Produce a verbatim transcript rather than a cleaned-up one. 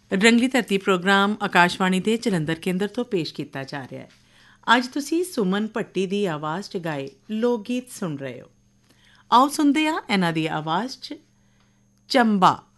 ਰੰਗਲੀ ਧਰਤੀ ਪ੍ਰੋਗਰਾਮ ਆਕਾਸ਼ਵਾਣੀ ਦੇ ਜਲੰਧਰ ਕੇਂਦਰ ਤੋਂ ਪੇਸ਼ ਕੀਤਾ ਜਾ ਰਿਹਾ ਹੈ। ਅੱਜ ਤੁਸੀਂ ਸੁਮਨ ਭੱਟੀ ਦੀ ਆਵਾਜ਼ 'ਚ ਗਾਏ ਲੋਕ ਗੀਤ ਸੁਣ ਰਹੇ ਹੋ। ਆਓ ਸੁਣਦੇ ਹਾਂ ਇਹਨਾਂ ਦੀ ਆਵਾਜ਼ 'ਚ ਚੰਬਾ।